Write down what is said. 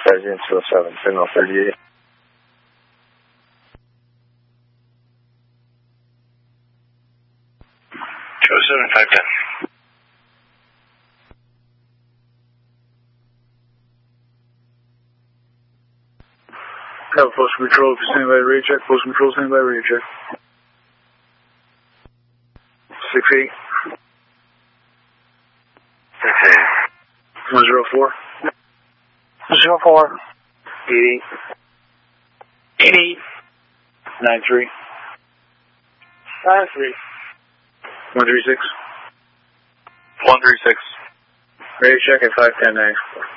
President 207, signal 38. Seven 510. Have post control if you're standing by radio check. Post control standing by radio check. 6-8. 104. 04. 88. 88. 93. 93. 136. 136. Radio check at 510 9.